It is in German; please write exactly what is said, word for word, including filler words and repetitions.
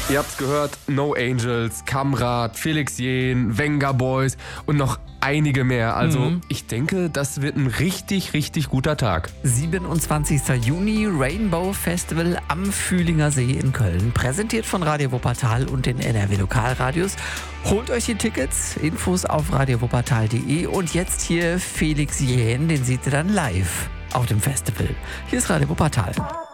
Ihr habt's gehört, No Angels, Kamrat, Felix Jähn, Venga Boys und noch einige mehr. Also mhm. ich denke, das wird ein richtig, richtig guter Tag. siebenundzwanzigster Juni, Rainbow Festival am Fühlinger See in Köln. Präsentiert von Radio Wuppertal und den N R W Lokalradios. Holt euch die Tickets, Infos auf radio wuppertal punkt de und jetzt hier Felix Jähn, den seht ihr dann live auf dem Festival. Hier ist Radio Wuppertal.